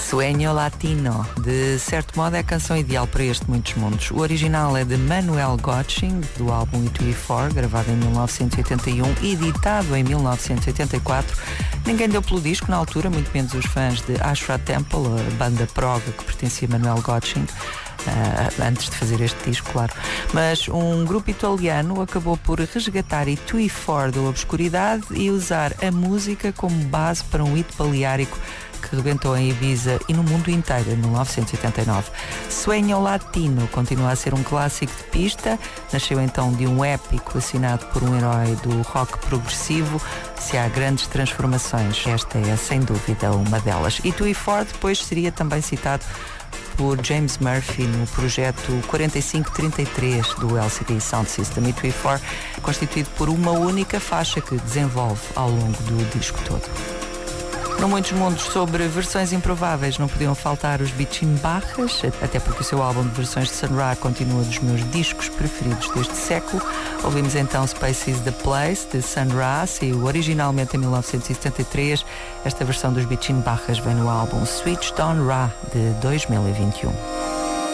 Sueño Latino, de certo modo é a canção ideal para este Muitos Mundos. O original é de Manuel Gotching, do álbum It We For, gravado em 1981 e editado em 1984. Ninguém deu pelo disco na altura, muito menos os fãs de Ashra Temple, a banda prog que pertencia a Manuel Gotching, antes de fazer este disco, claro. Mas um grupo italiano acabou por resgatar It We For da obscuridade e usar a música como base para um hit baleárico que rebentou em Ibiza e no mundo inteiro em 1989. Sueño Latino continua a ser um clássico de pista, nasceu então de um épico assinado por um herói do rock progressivo. Se há grandes transformações, esta é sem dúvida uma delas. It We For depois seria também citado por James Murphy no projeto 4533 do LCD Sound System. It We For, constituído por uma única faixa que desenvolve ao longo do disco todo. Não muitos mundos sobre versões improváveis, não podiam faltar os Bitchin Barras, até porque o seu álbum de versões de Sun Ra continua dos meus discos preferidos deste século. Ouvimos então Space is the Place, de Sun Ra, saiu originalmente em 1973. Esta versão dos Bitchin Barras vem no álbum Switched on Ra, de 2021.